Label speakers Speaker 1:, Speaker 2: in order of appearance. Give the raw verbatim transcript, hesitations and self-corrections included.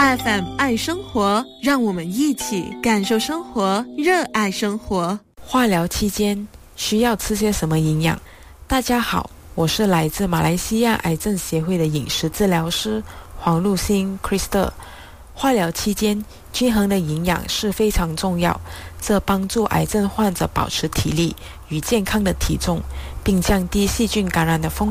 Speaker 1: F M 爱生活，让我们一起感受生活，热爱生活。
Speaker 2: 化疗期间需要吃些什么营养？大家好，我是来自马来西亚癌症协会的饮食治疗师黄露欣 Crystal。 化疗期间均衡的营养是非常重要，这帮助癌症患者保持体力与健康的体重，并降低细菌感染的风